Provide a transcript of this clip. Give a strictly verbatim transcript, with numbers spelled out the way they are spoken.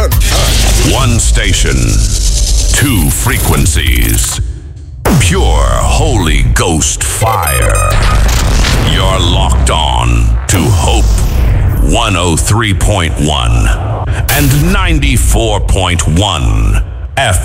done. Ah. One station, two frequencies. Pure Holy Ghost fire. You're locked on to Hope one oh three point one and ninety-four point one F